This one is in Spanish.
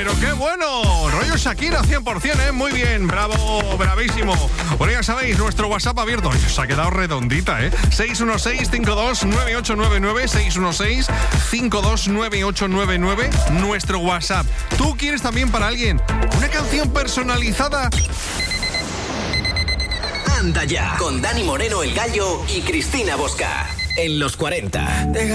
Pero qué bueno, rollo Shakira 100%, ¿eh? Muy bien, bravo, bravísimo. Bueno, ya sabéis, nuestro WhatsApp abierto. Ay, se ha quedado redondita, ¿eh? 616-529899, 616-529899, nuestro WhatsApp. ¿Tú quieres también para alguien una canción personalizada? Anda ya, con Dani Moreno, el Gallo, y Cristina Bosca, en los 40.